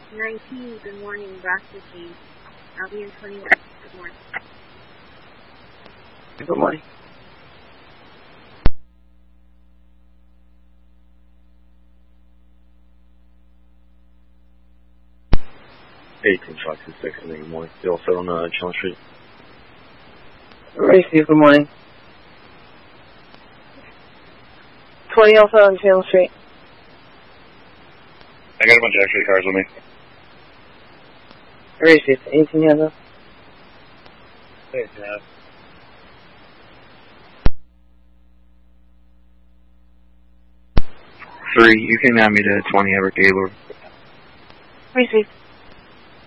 19, good morning, Nebraska team. Albion 21, good morning. Good morning. Eighteen 526 in the morning. Still set on Channel Street. Receive, good morning. 20 also on Channel Street. I got a bunch of X-ray cars with me. Receive, 18 hands up. Hey, Dad. Three, you can add me to 20 Everett Gaylord. Receive.